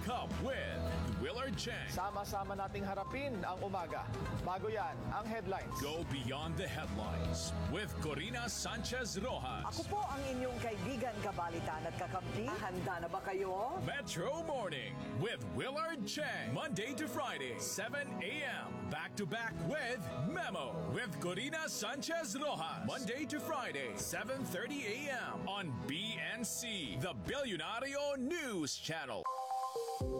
up with Willard Chang. Sama-sama nating harapin ang umaga. Bago yan, ang headlines. Go beyond the headlines with Corina Sanchez Rojas. Ako po ang inyong kaibigan, kabalitan at kakampi. Handa na ba kayo? Metro Morning with Willard Chang. Monday to Friday, 7 a.m. Back to back with Memo with Corina Sanchez Rojas. Monday to Friday, 7:30 a.m. on BNC, the Billionario News Channel.